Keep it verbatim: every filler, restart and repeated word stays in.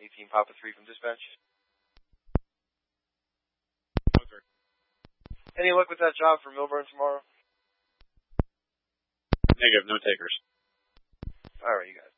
eighteen Papa three from dispatch. Okay. Any luck with that job for Milburn tomorrow? Negative, no takers. All right, you guys.